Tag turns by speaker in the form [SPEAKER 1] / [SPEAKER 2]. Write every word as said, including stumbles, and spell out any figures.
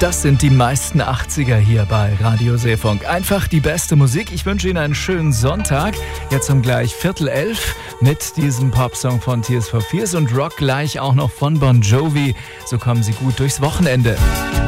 [SPEAKER 1] Das sind die meisten achtziger hier bei Radio Seefunk. Einfach die beste Musik. Ich wünsche Ihnen einen schönen Sonntag. Jetzt um gleich Viertel elf mit diesem Popsong von Tears for Fears und Rock gleich auch noch von Bon Jovi. So kommen Sie gut durchs Wochenende.